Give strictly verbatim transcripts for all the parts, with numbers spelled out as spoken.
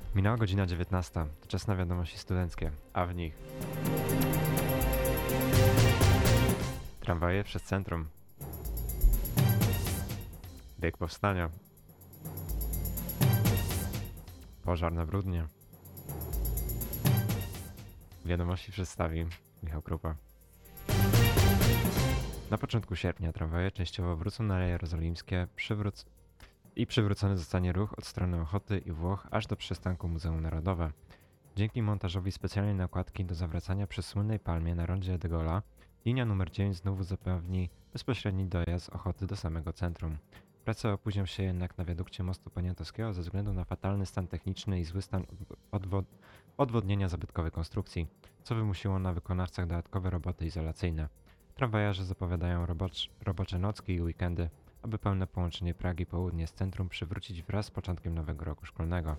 Minęła godzina dziewiętnasta. To czas na wiadomości studenckie, a w nich tramwaje przez centrum, bieg powstania, pożar na Bródnie. Wiadomości przedstawi Michał Krupa. Na początku sierpnia tramwaje częściowo wrócą na Aleje Jerozolimskie przywróc- i przywrócony zostanie ruch od strony Ochoty i Włoch aż do przystanku Muzeum Narodowe. Dzięki montażowi specjalnej nakładki do zawracania przy Słynnej Palmie na rondzie de Gaulle'a, linia numer dziewięć znowu zapewni bezpośredni dojazd z Ochoty do samego centrum. Prace opóźnią się jednak na wiadukcie mostu poniatowskiego ze względu na fatalny stan techniczny i zły stan odwo- odwodnienia zabytkowej konstrukcji, co wymusiło na wykonawcach dodatkowe roboty izolacyjne. Tramwajarze zapowiadają robocz- robocze nocki i weekendy, aby pełne połączenie Pragi Południe z centrum przywrócić wraz z początkiem nowego roku szkolnego.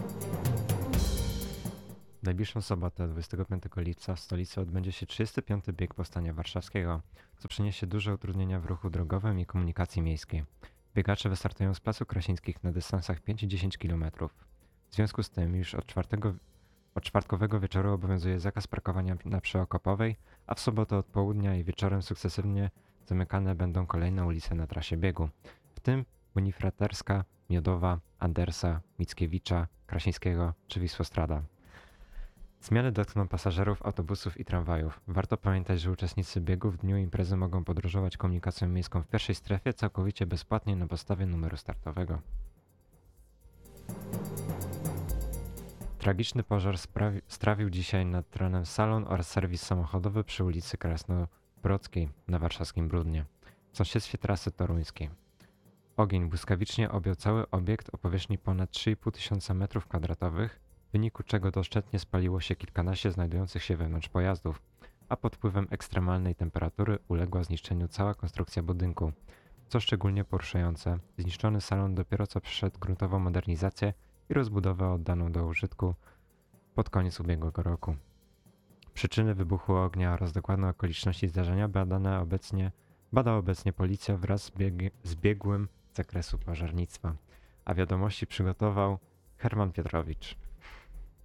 W najbliższą sobotę, dwudziestego piątego lipca, w stolicy odbędzie się trzydziesty piąty bieg Powstania Warszawskiego, co przyniesie duże utrudnienia w ruchu drogowym i komunikacji miejskiej. Biegacze wystartują z Placu Krasińskich na dystansach pięć i dziesięć kilometrów. W związku z tym już od, czwartego, od czwartkowego wieczoru obowiązuje zakaz parkowania na Przeokopowej, a w sobotę od południa i wieczorem sukcesywnie zamykane będą kolejne ulice na trasie biegu, w tym Bonifraterska, Miodowa, Andersa, Mickiewicza, Krasińskiego czy Wisłostrada. Zmiany dotkną pasażerów, autobusów i tramwajów. Warto pamiętać, że uczestnicy biegu w dniu imprezy mogą podróżować komunikacją miejską w pierwszej strefie całkowicie bezpłatnie na podstawie numeru startowego. Tragiczny pożar sprawi- strawił dzisiaj nad terenem salon oraz serwis samochodowy przy ulicy Krasnobrodzkiej na warszawskim Bródnie, w sąsiedztwie trasy toruńskiej. Ogień błyskawicznie objął cały obiekt o powierzchni ponad trzy i pół tysiąca metrów kwadratowych, w wyniku czego doszczętnie spaliło się kilkanaście znajdujących się wewnątrz pojazdów, a pod wpływem ekstremalnej temperatury uległa zniszczeniu cała konstrukcja budynku. Co szczególnie poruszające, zniszczony salon dopiero co przeszedł gruntową modernizację i rozbudowę oddaną do użytku pod koniec ubiegłego roku. Przyczyny wybuchu ognia oraz dokładne okoliczności zdarzenia badane obecnie, bada obecnie policja wraz z, bieg- z biegłym z zakresu pożarnictwa, a wiadomości przygotował Herman Piotrowicz.